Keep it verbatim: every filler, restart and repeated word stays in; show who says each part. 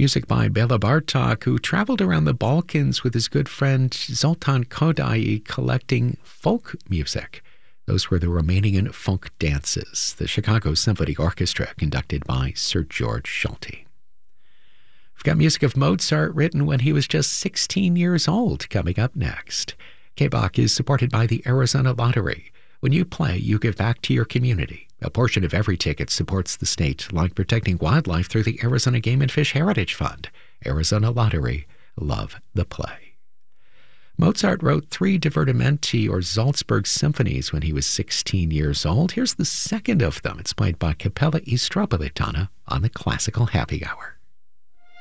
Speaker 1: Music by Bela Bartok, who traveled around the Balkans with his good friend Zoltan Kodaly collecting folk music. Those were the Romanian folk dances, the Chicago Symphony Orchestra, conducted by Sir George Solti. We've got music of Mozart written when he was just sixteen years old coming up next. K-Bach is supported by the Arizona Lottery. When you play, you give back to your community. A portion of every ticket supports the state, like protecting wildlife through the Arizona Game and Fish Heritage Fund. Arizona Lottery. Love the play. Mozart wrote three divertimenti or Salzburg symphonies when he was sixteen years old. Here's the second of them. It's played by Capella Istropolitana on the Classical Happy Hour.